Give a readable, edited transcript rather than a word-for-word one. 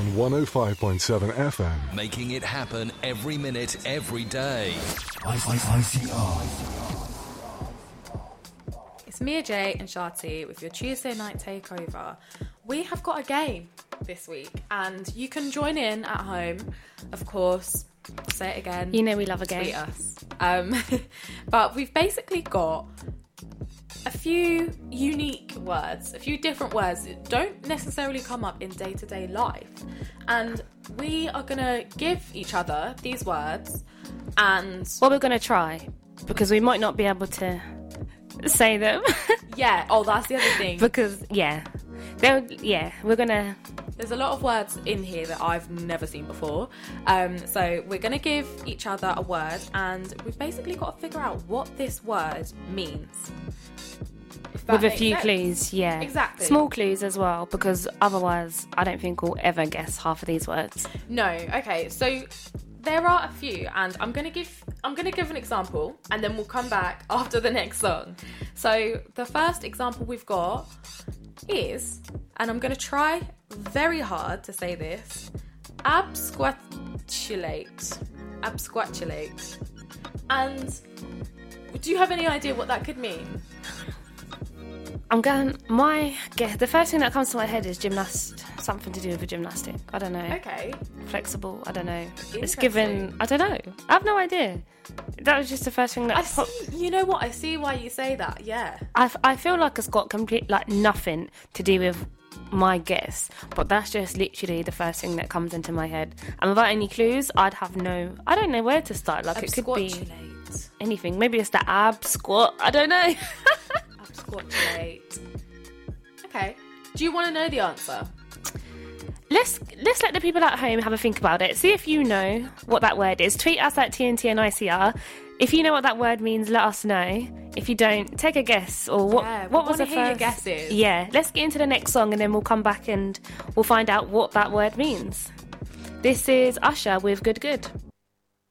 105.7 FM. Making it happen every minute, every day. ICR. It's Mia J and Shati with your Tuesday night takeover. We have got a game this week and you can join in at home, of course. Say it again. You know we love a game. Tweet us. But we've basically got a few unique words, a few different words that don't necessarily come up in day-to-day life. And we are going to give each other these words and... Well, we're going to try, because we might not be able to say them. Yeah, oh, that's the other thing. Because, we're going to... There's a lot of words in here that I've never seen before. So we're going to give each other a word and we've basically got to figure out what this word means. With a few clues, yeah. Exactly. Small clues as well, because otherwise I don't think we'll ever guess half of these words. No, okay. So there are a few and I'm going to give an example and then we'll come back after the next song. So the first example we've got is, and I'm going to try very hard to say this, absquatulate. And do you have any idea what that could mean? The first thing that comes to my head is something to do with a gymnastic. I don't know. Okay. Flexible, I don't know. It's given, I don't know. I have no idea. That was just the first thing that... You know what? I see why you say that, yeah. I feel like it's got nothing to do with my guess, but that's just literally the first thing that comes into my head. And without any clues, I don't know where to start. Like, it could be anything. Maybe it's the ab squat. I don't know. Absquatulate. Okay. Do you want to know the answer? Let's let the people at home have a think about it. See if you know what that word is. Tweet us at TNT and ICR. If you know what that word means, let us know. If you don't, take a guess. Or what was the first? Your guesses. Yeah. Let's get into the next song and then we'll come back and we'll find out what that word means. This is Usher with Good Good.